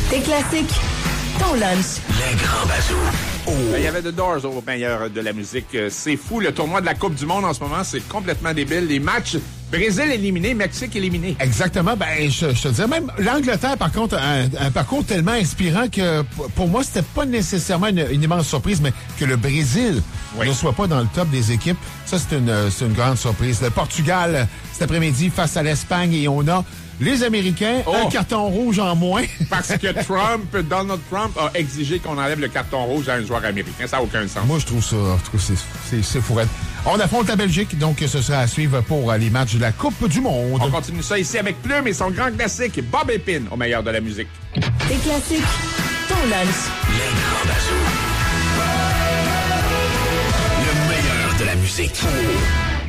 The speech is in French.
Tes classiques, ton lunch. Les grands bazous. Il y avait The Doors au meilleur de la musique. C'est fou, le tournoi de la Coupe du Monde en ce moment, c'est complètement débile. Les matchs, Brésil éliminé, Mexique éliminé. Exactement. Ben, je te dirais même, l'Angleterre, par contre, un parcours tellement inspirant que pour moi, c'était pas nécessairement une immense surprise, mais que le Brésil ne soit pas dans le top des équipes, ça, c'est une grande surprise. Le Portugal, cet après-midi, face à l'Espagne, et on a les Américains, un carton rouge en moins. Parce que Donald Trump a exigé qu'on enlève le carton rouge à un joueur américain. Ça n'a aucun sens. Moi, je trouve c'est fourette. On affronte la Belgique, donc ce sera à suivre pour les matchs de la Coupe du Monde. On continue ça ici avec Plume et son grand classique, Bob Epine, au meilleur de la musique. Tes classiques, ton lunch. Les grands bazous. Le meilleur de la musique.